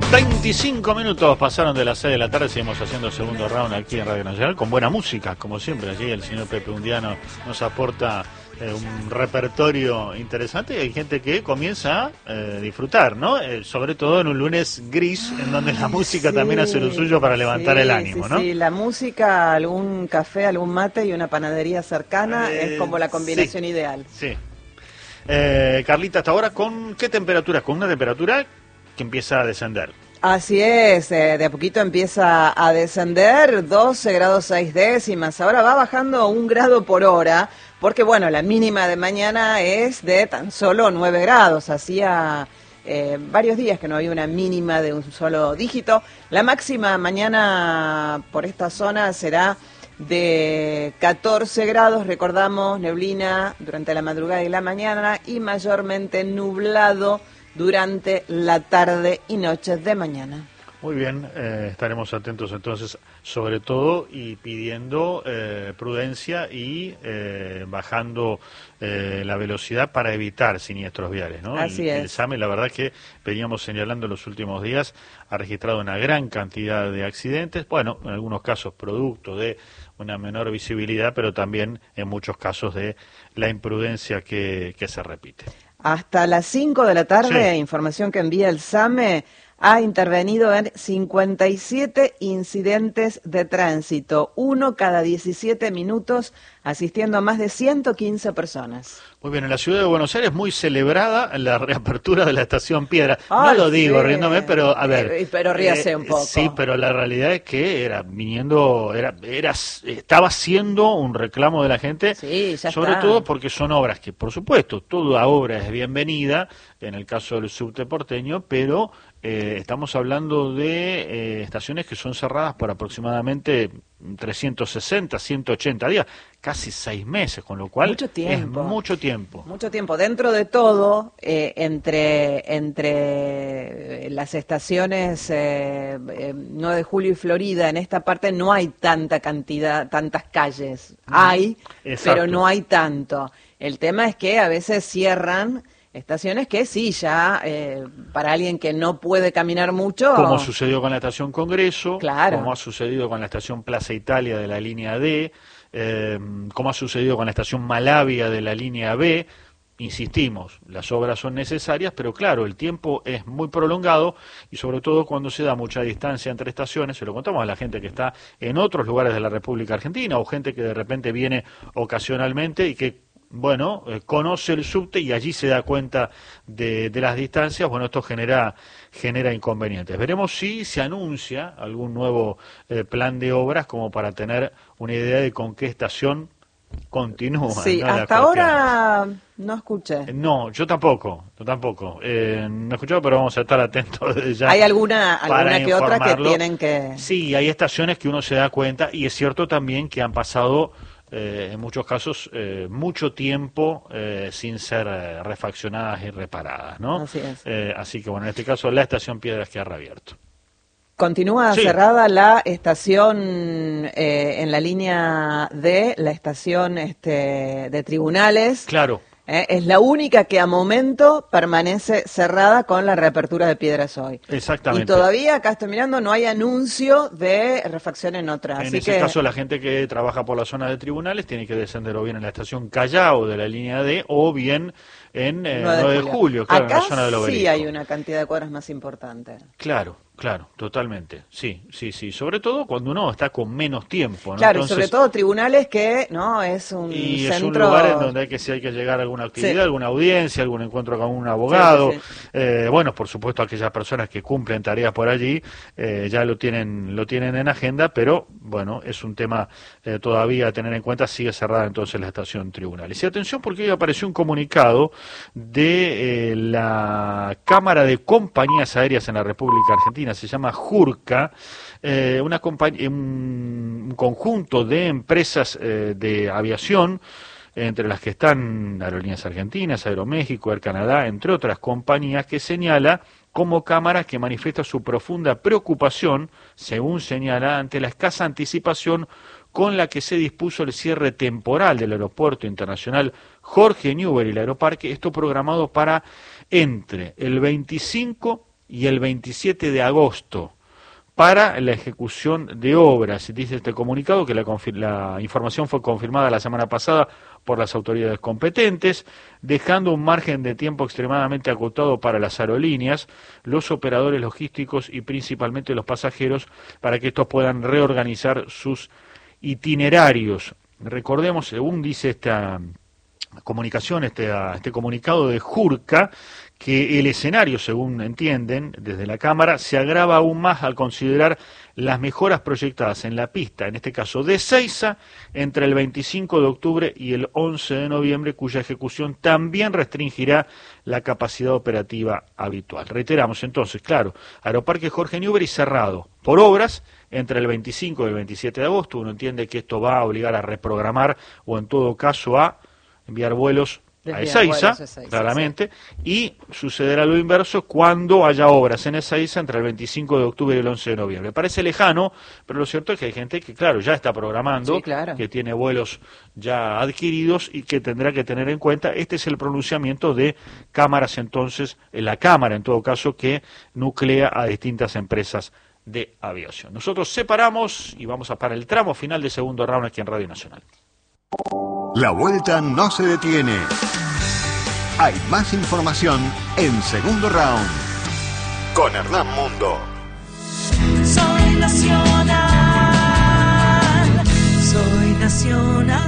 25 minutos pasaron de las 6 de la tarde, seguimos haciendo el segundo round aquí en Radio Nacional, con buena música, como siempre. Allí el señor Pepe Undiano nos aporta un repertorio interesante y hay gente que comienza a disfrutar, ¿no? Sobre todo en un lunes gris, en donde la música también hace lo suyo para levantar el ánimo, ¿no? Sí, la música, algún café, algún mate y una panadería cercana es como la combinación ideal. Sí. Carlita, hasta ahora, ¿con qué temperaturas? Con una temperatura que empieza a descender. Así es, de a poquito empieza a descender, 12 grados 6 décimas, ahora va bajando 1 grado por hora, porque bueno, la mínima de mañana es de tan solo 9 grados, hacía varios días que no había una mínima de un solo dígito. La máxima mañana por esta zona será de 14 grados, recordamos, neblina durante la madrugada y la mañana y mayormente nublado durante la tarde y noche de mañana. Muy bien, estaremos atentos entonces, sobre todo, y pidiendo prudencia y bajando la velocidad para evitar siniestros viales, ¿no? Así es. El SAME, la verdad que veníamos señalando en los últimos días, ha registrado una gran cantidad de accidentes, bueno, en algunos casos producto de una menor visibilidad, pero también en muchos casos de la imprudencia que se repite. Hasta las 5 de la tarde, Sí. información que envía el SAME, ha intervenido en 57 incidentes de tránsito, uno cada 17 minutos, asistiendo a más de 115 personas. Muy bien, en la ciudad de Buenos Aires muy celebrada la reapertura de la estación Piedra. No lo digo riéndome, pero a ver. Pero ríase un poco. Sí, pero la realidad es que estaba siendo un reclamo de la gente, Sí, ya sobre está. todo porque son obras que, por supuesto, toda obra es bienvenida, en el caso del subte porteño, pero estamos hablando de estaciones que son cerradas por aproximadamente 360, 180 días, casi 6 meses, con lo cual Mucho tiempo. es mucho tiempo. Mucho tiempo. Dentro de todo, entre las estaciones 9 de Julio y Florida, en esta parte no hay tanta cantidad, tantas calles. Hay, Exacto. pero no hay tanto. El tema es que a veces cierran estaciones que sí, ya para alguien que no puede caminar mucho. Como sucedió con la estación Congreso, Claro. como ha sucedido con la estación Plaza Italia de la línea D, como ha sucedido con la estación Malavia de la línea B. Insistimos, las obras son necesarias, pero claro, el tiempo es muy prolongado y sobre todo cuando se da mucha distancia entre estaciones, se lo contamos a la gente que está en otros lugares de la República Argentina o gente que de repente viene ocasionalmente y que bueno, conoce el subte y allí se da cuenta de las distancias. Bueno, esto genera inconvenientes. Veremos si se anuncia algún nuevo plan de obras como para tener una idea de con qué estación continúa. Sí, ¿no? hasta ahora no escuché. No, yo tampoco. No he escuchado, pero vamos a estar atentos desde ya. Hay alguna para que otra que informarlo. tienen que... Sí, hay estaciones que uno se da cuenta y es cierto también que han pasado en muchos casos mucho tiempo sin ser refaccionadas y reparadas, ¿no? Así es. Así que bueno, en este caso la estación Piedras queda reabierto. Continúa Sí. cerrada la estación en la línea D, la estación de tribunales. Claro. Es la única que a momento permanece cerrada con la reapertura de Piedras hoy. Exactamente. Y todavía, acá estoy mirando, no hay anuncio de refacción en otra. En Así ese que caso, la gente que trabaja por la zona de tribunales tiene que descender o bien en la estación Callao de la línea D o bien en 9 de julio, claro, acá en la zona del Obelisco. sí hay una cantidad de cuadras más importante. Claro, totalmente. Sí. Sobre todo cuando uno está con menos tiempo, ¿no? Claro, Entonces, y sobre todo tribunales que no es un y centro... es un lugar en donde si hay que llegar a alguna actividad, Sí. alguna audiencia, algún encuentro con un abogado. Sí. Bueno, por supuesto, aquellas personas que cumplen tareas por allí ya lo tienen en agenda, pero bueno, es un tema todavía a tener en cuenta. Sigue cerrada entonces la estación tribunales. Y atención, porque hoy apareció un comunicado de la Cámara de Compañías Aéreas en la República Argentina, se llama JURCA, un conjunto de empresas de aviación, entre las que están Aerolíneas Argentinas, Aeroméxico, Air Canadá, entre otras compañías, que señala como Cámara que manifiesta su profunda preocupación, según señala, ante la escasa anticipación con la que se dispuso el cierre temporal del Aeropuerto Internacional Jorge Newbery, el Aeroparque, esto programado para entre el 25 y el 27 de agosto para la ejecución de obras. Dice este comunicado que la información fue confirmada la semana pasada por las autoridades competentes, dejando un margen de tiempo extremadamente acotado para las aerolíneas, los operadores logísticos y principalmente los pasajeros para que estos puedan reorganizar sus itinerarios. Recordemos, según dice esta comunicación, este comunicado de Jurca, que el escenario, según entienden desde la Cámara, se agrava aún más al considerar las mejoras proyectadas en la pista, en este caso de Ezeiza, entre el 25 de octubre y el 11 de noviembre, cuya ejecución también restringirá la capacidad operativa habitual. Reiteramos entonces, claro, Aeroparque Jorge Newbery cerrado por obras entre el 25 y el 27 de agosto. Uno entiende que esto va a obligar a reprogramar o en todo caso a enviar vuelos a Ezeiza, claramente, sí. Y sucederá lo inverso cuando haya obras en Ezeiza entre el 25 de octubre y el 11 de noviembre. Parece lejano, pero lo cierto es que hay gente que, claro, ya está programando, sí, claro, que tiene vuelos ya adquiridos y que tendrá que tener en cuenta. Este es el pronunciamiento de cámaras, entonces, la Cámara, en todo caso, que nuclea a distintas empresas de aviación. Nosotros separamos y vamos a para el tramo final de segundo round aquí en Radio Nacional. La vuelta no se detiene. Hay más información en segundo round con Hernán Mundo. Soy nacional, soy nacional.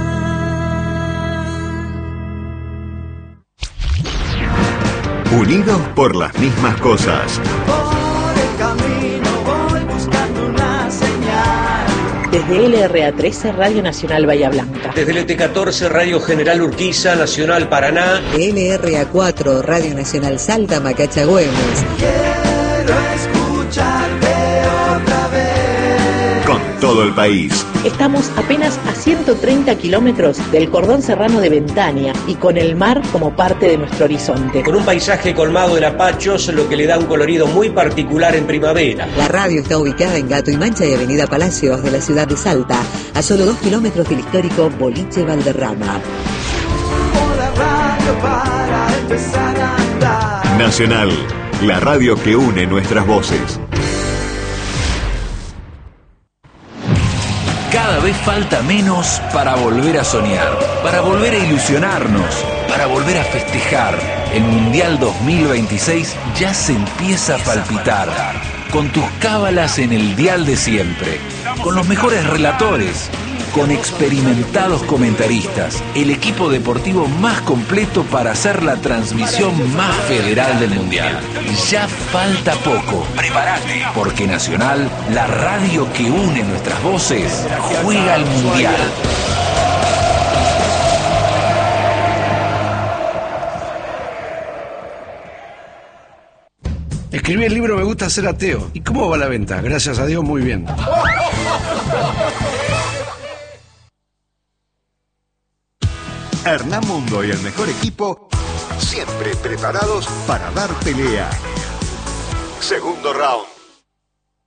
Unidos por las mismas cosas. Por el camino voy buscando una señal. Desde LRA13, Radio Nacional Bahía Blanca. Desde el ET14, Radio General Urquiza, Nacional Paraná. LRA4, Radio Nacional Salta, Macacha Güemes. Quiero escucharte otra vez. Con todo el país. Estamos apenas a 130 kilómetros del cordón serrano de Ventania y con el mar como parte de nuestro horizonte. Con un paisaje colmado de lapachos, lo que le da un colorido muy particular en primavera. La radio está ubicada en Gato y Mancha y Avenida Palacios de la ciudad de Salta, a solo 2 kilómetros del histórico Boliche Valderrama. Nacional, la radio que une nuestras voces. Cada vez falta menos para volver a soñar, para volver a ilusionarnos, para volver a festejar. El Mundial 2026 ya se empieza a palpitar, con tus cábalas en el dial de siempre, con los mejores relatores, con experimentados comentaristas, el equipo deportivo más completo para hacer la transmisión más federal del Mundial. Ya falta poco. Prepárate, porque Nacional, la radio que une nuestras voces, juega al Mundial. Escribí el libro Me gusta ser ateo. ¿Y cómo va la venta? Gracias a Dios, muy bien. Hernán Mundo y el mejor equipo, siempre preparados para dar pelea. Segundo round.